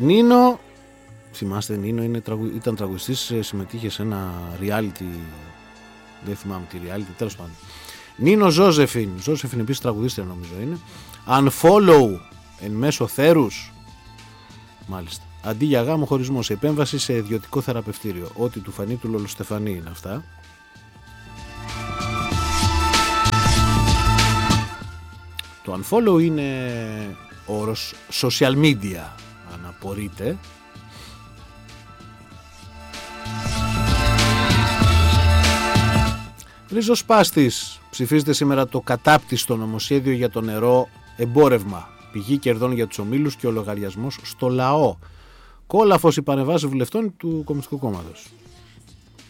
Νίνο, θυμάστε Νίνο, ήταν τραγουδιστής, συμμετείχε σε ένα reality, δεν θυμάμαι τι reality, τέλος πάντων. Νίνο Ζώζεφιν επίσης τραγουδίστρια νομίζω είναι. Unfollow εν μέσω θέρους, μάλιστα. Αντί για γάμο χωρισμό, σε επέμβαση σε ιδιωτικό θεραπευτήριο. Ό,τι του φανεί του Λολοστεφανή είναι αυτά. Το unfollow είναι όρος social media, αν απορείτε. Ριζοσπάστης. Ψηφίζεται σήμερα το κατάπτυστο νομοσχέδιο για το νερό εμπόρευμα. Πηγή κερδών για τους ομίλους και ο λογαριασμός στο λαό. Κόλαφος οι παρεμβάσεις βουλευτών του Κομμουνιστικού Κόμματος.